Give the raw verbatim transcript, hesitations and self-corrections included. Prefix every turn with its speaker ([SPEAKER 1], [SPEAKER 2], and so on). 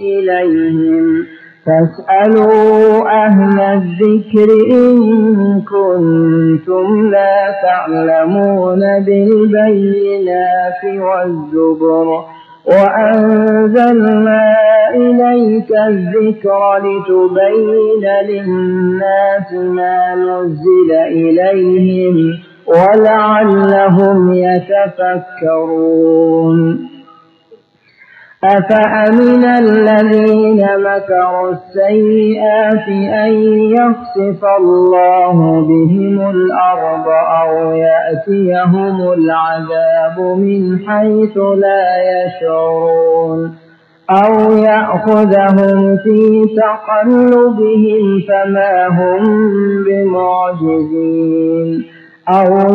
[SPEAKER 1] إليهم فاسألوا أهل الذكر إن كنتم لا تعلمون بالبينات والزبر وأنزلنا إليك الذكر لتبين للناس ما نزل إليهم ولعلهم يتفكرون أفأمن الذين مكروا السيئات أن يخسف الله بهم الأرض أو يأتيهم العذاب من حيث لا يشعرون أو يأخذهم في تقلبهم فما هم بمعجزين أو